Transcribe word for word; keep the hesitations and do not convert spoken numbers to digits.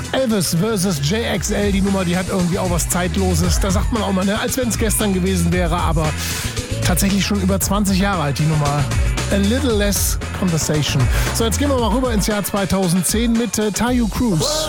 Elvis versus J X L, die Nummer, die hat irgendwie auch was Zeitloses. Da sagt man auch mal, ne, als wenn es gestern gewesen wäre, aber tatsächlich schon über zwanzig Jahre alt, die Nummer. A Little Less Conversation. So, jetzt gehen wir mal rüber ins Jahr zweitausendzehn mit äh, Tayu Cruz.